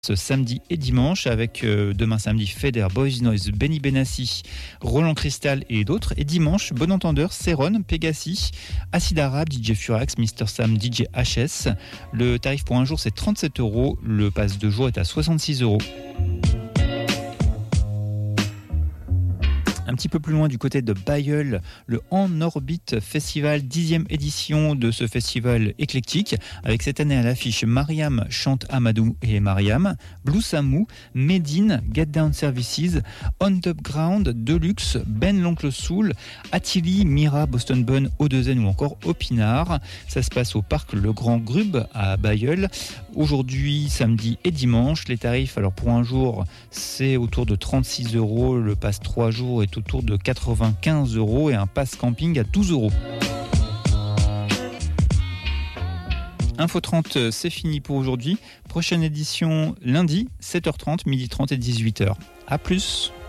Ce samedi et dimanche avec demain samedi Feder, Boys Noise, Benny Benassi, Roland Cristal et d'autres. Et dimanche, Bon Entendeur, Céron, Pegasi, Acid Arabe, DJ Furax, Mr Sam, DJ HS. Le tarif pour un jour c'est 37 €, le pass de jour est à 66 €. Un petit peu plus loin du côté de Bailleul, le En Orbite Festival, 10e édition de ce festival éclectique, avec cette année à l'affiche Mariam chante Amadou et Mariam, Blue Samou, Medine, Get Down Services, On Top Ground, Deluxe, Ben l'Oncle Soul, Attili, Mira, Boston Bun, O2N ou encore Opinard. Ça se passe au parc Le Grand Grub à Bailleul. Aujourd'hui, samedi et dimanche, les tarifs, alors pour un jour, c'est autour de 36 €, le pass 3 jours est autour de 95 € et un pass camping à 12 €. Info 30, c'est fini pour aujourd'hui. Prochaine édition lundi, 7h30, 12h30 et 18h. À plus.